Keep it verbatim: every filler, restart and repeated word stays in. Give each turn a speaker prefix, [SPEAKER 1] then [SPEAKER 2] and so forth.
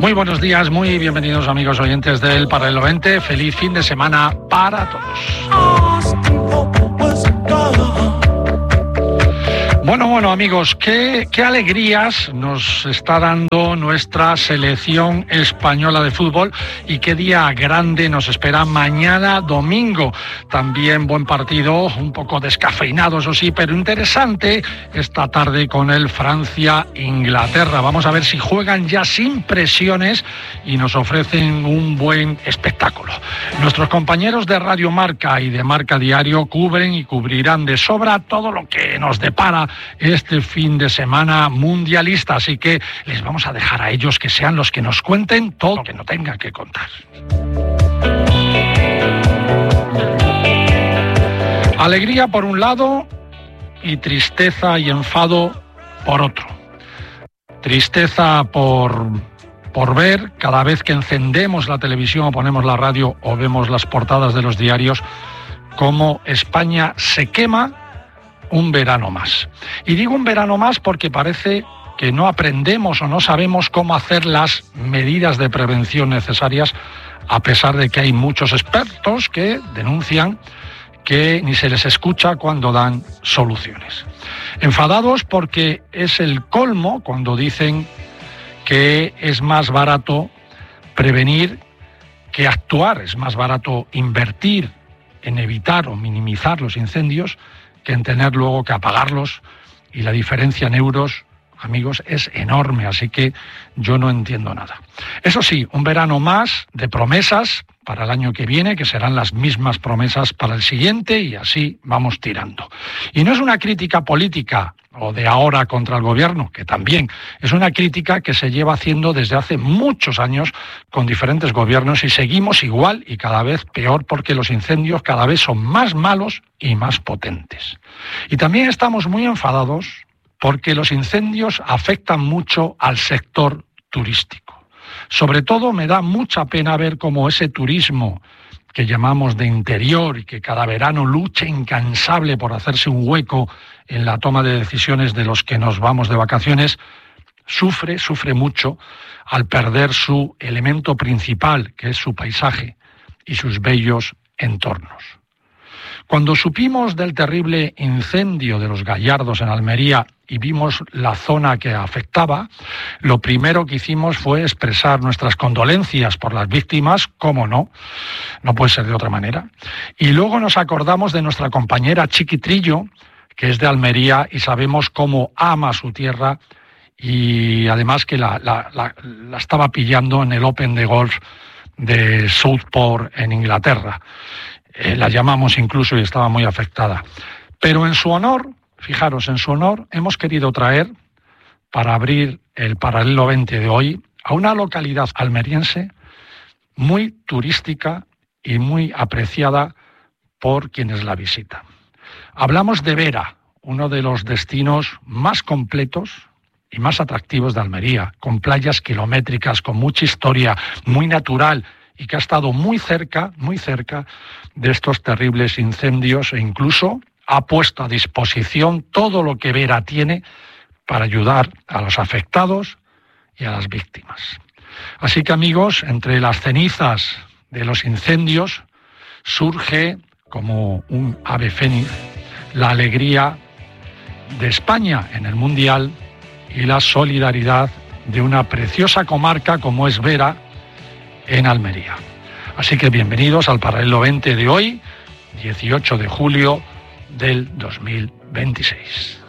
[SPEAKER 1] Muy buenos días, muy bienvenidos amigos oyentes del Paralelo veinte. Feliz fin de semana para todos. Bueno, bueno amigos, qué, qué alegrías nos está dando nuestra selección española de fútbol y qué día grande nos espera mañana domingo. También buen partido, un poco descafeinado eso sí, pero interesante esta tarde con el Francia-Inglaterra. Vamos a ver si juegan ya sin presiones y nos ofrecen un buen espectáculo. Nuestros compañeros de Radio Marca y de Marca Diario cubren y cubrirán de sobra todo lo que nos depara este fin de semana mundialista, así que les vamos a dejar a ellos que sean los que nos cuenten todo lo que no tengan que contar. Alegría por un lado y tristeza y enfado por otro. Tristeza por, por ver cada vez que encendemos la televisión o ponemos la radio o vemos las portadas de los diarios cómo España se quema un verano más. Y digo un verano más porque parece que no aprendemos o no sabemos cómo hacer las medidas de prevención necesarias, a pesar de que hay muchos expertos que denuncian que ni se les escucha cuando dan soluciones. Enfadados porque es el colmo cuando dicen que es más barato prevenir que actuar, es más barato invertir en evitar o minimizar los incendios que en tener luego que apagarlos, y la diferencia en euros, amigos, es enorme, así que yo no entiendo nada. Eso sí, un verano más de promesas para el año que viene, que serán las mismas promesas para el siguiente, y así vamos tirando. Y no es una crítica política o de ahora contra el gobierno, que también es una crítica que se lleva haciendo desde hace muchos años con diferentes gobiernos y seguimos igual y cada vez peor porque los incendios cada vez son más malos y más potentes. Y también estamos muy enfadados porque los incendios afectan mucho al sector turístico. Sobre todo me da mucha pena ver cómo ese turismo que llamamos de interior y que cada verano lucha incansable por hacerse un hueco en la toma de decisiones de los que nos vamos de vacaciones, sufre, sufre mucho al perder su elemento principal, que es su paisaje y sus bellos entornos. Cuando supimos del terrible incendio de los Gallardos en Almería y vimos la zona que afectaba, lo primero que hicimos fue expresar nuestras condolencias por las víctimas, cómo no, no puede ser de otra manera. Y luego nos acordamos de nuestra compañera Chiqui Trillo, que es de Almería, y sabemos cómo ama su tierra, y además que la, la, la, la estaba pillando en el Open de golf de Southport en Inglaterra. Eh, la llamamos incluso y estaba muy afectada. Pero en su honor, fijaros, en su honor hemos querido traer, para abrir el Paralelo veinte de hoy, a una localidad almeriense muy turística y muy apreciada por quienes la visitan. Hablamos de Vera, uno de los destinos más completos y más atractivos de Almería, con playas kilométricas, con mucha historia, muy natural, y que ha estado muy cerca, muy cerca de estos terribles incendios e incluso ha puesto a disposición todo lo que Vera tiene para ayudar a los afectados y a las víctimas. Así que amigos, entre las cenizas de los incendios surge como un ave fénix la alegría de España en el Mundial y la solidaridad de una preciosa comarca como es Vera, en Almería. Así que bienvenidos al Paralelo veinte de hoy, dieciocho de julio del dos mil veintiséis.